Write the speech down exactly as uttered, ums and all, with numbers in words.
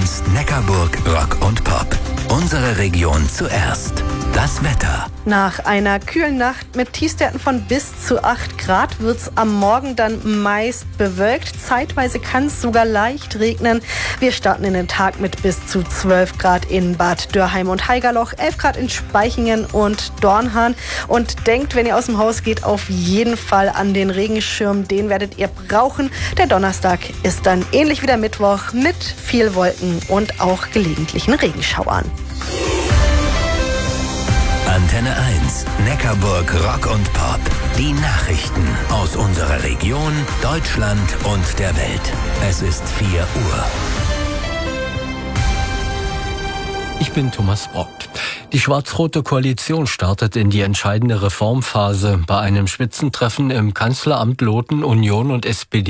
eins Neckarburg Rock und Pop. Unsere Region zuerst. Das Wetter. Nach einer kühlen Nacht mit Tiefstwerten von bis zu acht Grad wird es am Morgen dann meist bewölkt. Zeitweise kann es sogar leicht regnen. Wir starten in den Tag mit bis zu zwölf Grad in Bad Dürrheim und Haigerloch, elf Grad in Spaichingen und Dornhahn. Und denkt, wenn ihr aus dem Haus geht, auf jeden Fall an den Regenschirm. Den werdet ihr brauchen. Der Donnerstag ist dann ähnlich wie der Mittwoch mit viel Wolken und auch gelegentlichen Regenschauern. Antenne eins, Neckarburg Rock und Pop. Die Nachrichten aus unserer Region, Deutschland und der Welt. Es ist vier Uhr. Ich bin Thomas Brockt. Die schwarz-rote Koalition startet in die entscheidende Reformphase. Bei einem Spitzentreffen im Kanzleramt loten Union und S P D